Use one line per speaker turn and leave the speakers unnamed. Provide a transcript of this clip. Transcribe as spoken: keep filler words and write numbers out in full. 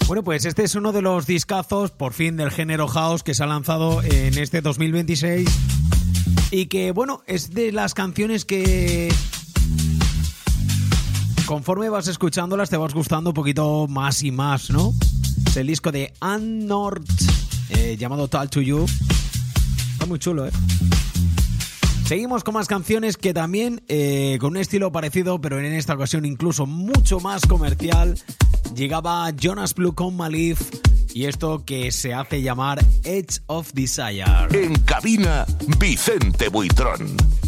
Bueno, pues este es uno de los discazos, por fin, del género house que se ha lanzado en este dos mil veintiséis y que, bueno, es de las canciones que conforme vas escuchándolas te vas gustando un poquito más y más, ¿no? Es el disco de Ann Nord, eh, llamado Talk to You. Está muy chulo, ¿eh? Seguimos con más canciones que también eh, con un estilo parecido, pero en esta ocasión incluso mucho más comercial. Llegaba Jonas Blue con Malif y esto que se hace llamar Edge of Desire.
En cabina, Vicente Buitrón.